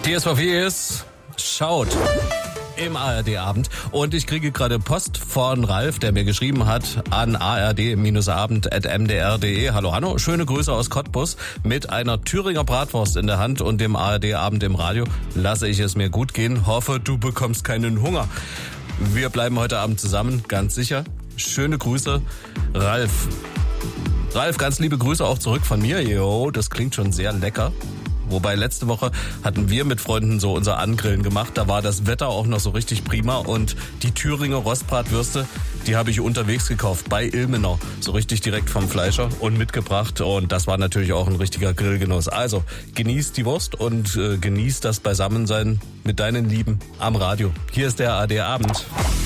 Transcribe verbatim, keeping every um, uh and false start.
T S V vier ist Schaut im A R D-Abend. Und ich kriege gerade Post von Ralf, der mir geschrieben hat an a r d abend at m d r punkt d e. Hallo Hanno, schöne Grüße aus Cottbus. Mit einer Thüringer Bratwurst in der Hand und dem A R D-Abend im Radio lasse ich es mir gut gehen. Hoffe, du bekommst keinen Hunger. Wir bleiben heute Abend zusammen, ganz sicher. Schöne Grüße, Ralf. Ralf, ganz liebe Grüße auch zurück von mir. Jo, das klingt schon sehr lecker. Wobei letzte Woche hatten wir mit Freunden so unser Angrillen gemacht. Da war das Wetter auch noch so richtig prima und die Thüringer Rostbratwürste, die habe ich unterwegs gekauft bei Ilmenau. So richtig direkt vom Fleischer und mitgebracht und das war natürlich auch ein richtiger Grillgenuss. Also genieß die Wurst und äh, genieß das Beisammensein mit deinen Lieben am Radio. Hier ist der A R D-Abend.